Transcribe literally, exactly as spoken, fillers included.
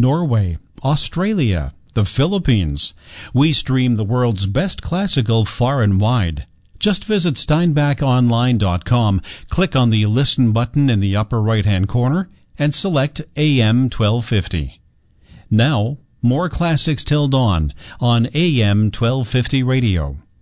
Norway, Australia, the Philippines. We stream the world's best classical far and wide. Just visit steinbach online dot com, click on the Listen button in the upper right-hand corner, and select A M twelve fifty. Now, more classics till dawn on A M twelve fifty radio.